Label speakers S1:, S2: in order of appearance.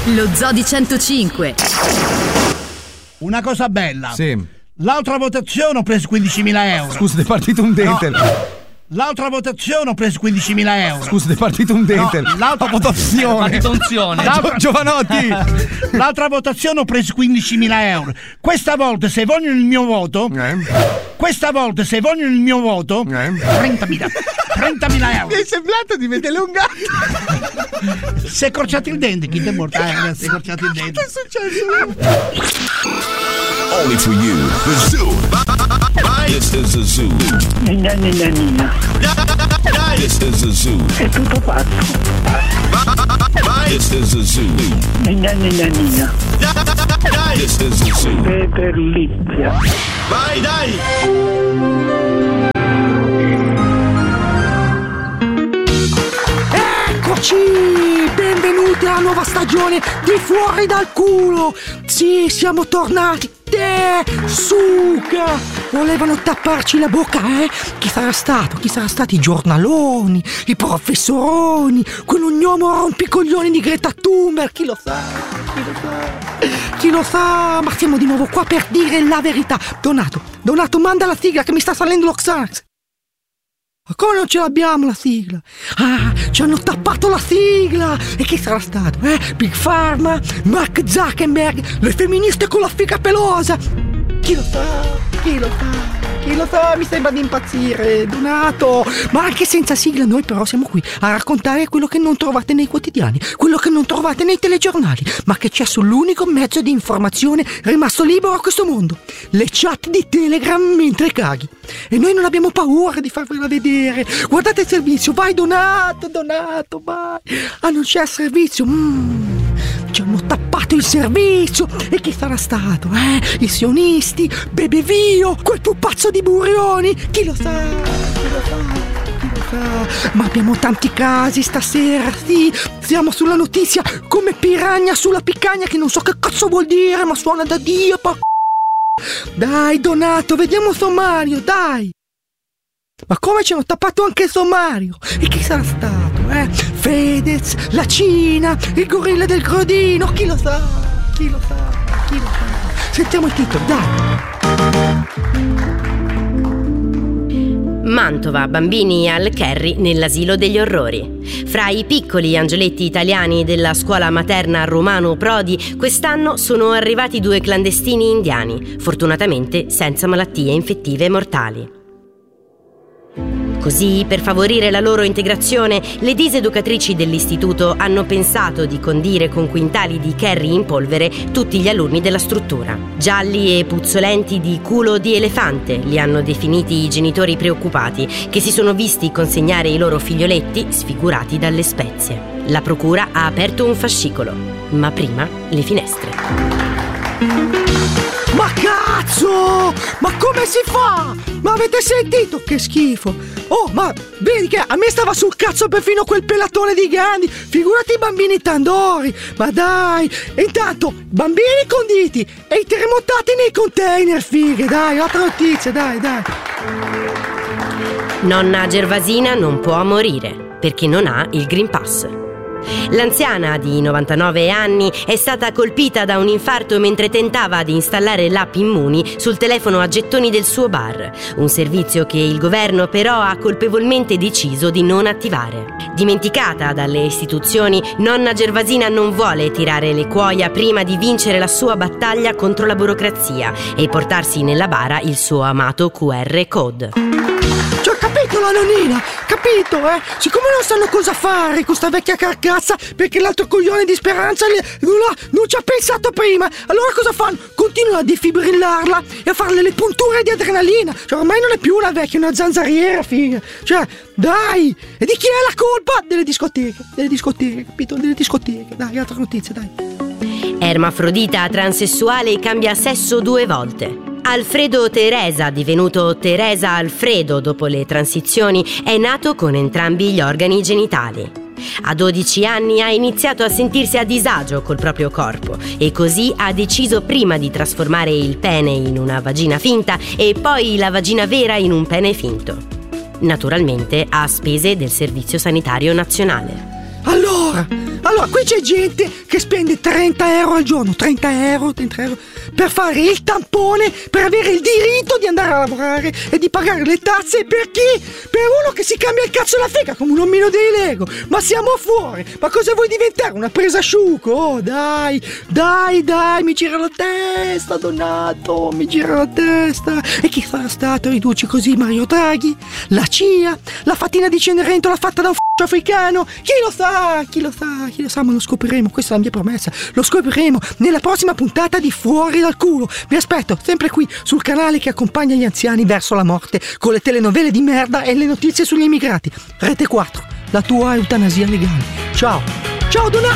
S1: Lo Zoo di 105.
S2: Una cosa bella.
S3: Sì.
S2: L'altra votazione ho preso 15.000 euro.
S3: Scusa, è partito un dente.
S2: No. L'altra votazione ho preso 15.000 euro.
S3: Scusa, è partito un dente.
S2: No, l'altra
S3: votazione. Giovanotti.
S2: L'altra votazione ho preso 15.000 euro. Questa volta se vogliono il mio voto 30.000 euro.
S3: Mi è sembrato di vedere un gatto.
S2: Si è corciato il dente. Chi ti è morto? Si è corciato il dente.
S3: Che è successo?
S4: Only for you, the zoo. This is the zoo.
S5: Nina.
S4: This is the zoo.
S5: È tutto fatto.
S4: This is the zoo.
S5: Nina.
S4: This is the zoo.
S5: Peterlizia.
S4: Vai, dai!
S6: Eccoci! Benvenuti alla nuova stagione di Fuori dal culo! Sì, siamo tornati! Suca! Volevano tapparci la bocca, eh? Chi sarà stato? Chi sarà stati i giornaloni, i professoroni, quell'ognomo rompicoglioni di Greta Thunberg? Chi lo sa? Chi lo sa? Ma siamo di nuovo qua per dire la verità. Donato, manda la sigla che mi sta salendo lo Xanax. Ma come non ce l'abbiamo la sigla? Ah, ci hanno tappato la sigla! E chi sarà stato? Big Pharma, Mark Zuckerberg, le femministe con la figa pelosa! Chi lo sa? Mi sembra di impazzire, Donato! Ma anche senza sigla noi però siamo qui a raccontare quello che non trovate nei quotidiani, quello che non trovate nei telegiornali, ma che c'è sull'unico mezzo di informazione rimasto libero a questo mondo: le chat di Telegram mentre caghi. E noi non abbiamo paura di farvela vedere. Guardate il servizio, vai Donato, vai! Ah, non c'è il servizio? Ci hanno tappato il servizio. E chi sarà stato? I sionisti, Bebevio, quel pupazzo di Burioni? Chi lo sa? Ma abbiamo tanti casi stasera, sì. Siamo sulla notizia come piranha sulla piccagna, che non so che cazzo vuol dire, ma suona da Dio, Dai Donato, vediamo il sommario, dai! Ma come ci hanno tappato anche il sommario? E chi sarà stato, Fedez, la Cina, il gorilla del Grodino? Chi lo sa? Sentiamo il titolo, dai!
S7: Mantova, bambini al Kerry nell'asilo degli orrori. Fra i piccoli angioletti italiani della scuola materna Romano Prodi, quest'anno sono arrivati 2 clandestini indiani, fortunatamente senza malattie infettive mortali. Così, per favorire la loro integrazione, le diseducatrici dell'istituto hanno pensato di condire con quintali di curry in polvere tutti gli alunni della struttura. Gialli e puzzolenti di culo di elefante li hanno definiti i genitori preoccupati, che si sono visti consegnare i loro figlioletti sfigurati dalle spezie. La procura ha aperto un fascicolo, ma prima le finestre.
S6: Ma cazzo! Ma come si fa? Ma avete sentito? Che schifo! Oh, ma vedi che a me stava sul cazzo perfino quel pelatone di Gandhi. Figurati i bambini tandori. Ma dai! E intanto, bambini conditi e i terremotati nei container, fighe. Dai, altra notizia, dai.
S7: Nonna Gervasina non può morire perché non ha il Green Pass. L'anziana di 99 anni è stata colpita da un infarto mentre tentava di installare l'app Immuni sul telefono a gettoni del suo bar, un servizio che il governo però ha colpevolmente deciso di non attivare. Dimenticata dalle istituzioni, nonna Gervasina non vuole tirare le cuoia prima di vincere la sua battaglia contro la burocrazia e portarsi nella bara il suo amato QR code.
S6: Ci ho capito la nonnina, capito, Siccome non sanno cosa fare con sta vecchia carcazza, perché l'altro coglione di Speranza non ci ha pensato prima, allora cosa fanno? Continuano a defibrillarla e a farle le punture di adrenalina. Cioè ormai non è più una vecchia, una zanzariera, figa. Cioè, dai! E di chi è la colpa? Delle discoteche, capito? Delle discoteche. Dai, altra notizia, dai.
S7: Ermafrodita transessuale cambia sesso 2 volte. Alfredo Teresa, divenuto Teresa Alfredo dopo le transizioni, è nato con entrambi gli organi genitali. A 12 anni ha iniziato a sentirsi a disagio col proprio corpo e così ha deciso prima di trasformare il pene in una vagina finta e poi la vagina vera in un pene finto. Naturalmente a spese del Servizio Sanitario Nazionale.
S6: Allora, qui c'è gente che spende 30 euro al giorno, 30 euro, per fare il tampone, per avere il diritto di andare a lavorare e di pagare le tasse. Per chi? Per uno che si cambia il cazzo alla figa come un omino dei Lego. Ma siamo fuori. Ma cosa vuoi diventare? Una presa asciugo? Oh, dai, mi gira la testa, Donato, mi gira la testa. E chi sarà stato a ridurci così? Mario Draghi? La CIA? La fattina di Cenerentola fatta da un africano? Chi lo sa, ma lo scopriremo. Questa è la mia promessa, lo scopriremo nella prossima puntata di Fuori dal culo. Vi aspetto sempre qui sul canale che accompagna gli anziani verso la morte, con le telenovele di merda e le notizie sugli immigrati. Rete 4, la tua eutanasia legale. Ciao Donato.